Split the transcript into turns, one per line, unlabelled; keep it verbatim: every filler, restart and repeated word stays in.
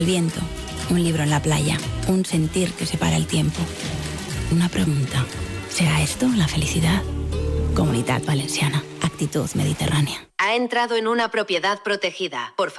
El viento, un libro en la playa, un sentir que separa el tiempo. Una pregunta, ¿será esto la felicidad? Comunitat Valenciana, actitud mediterránea.
Ha entrado en una propiedad protegida. Por favor.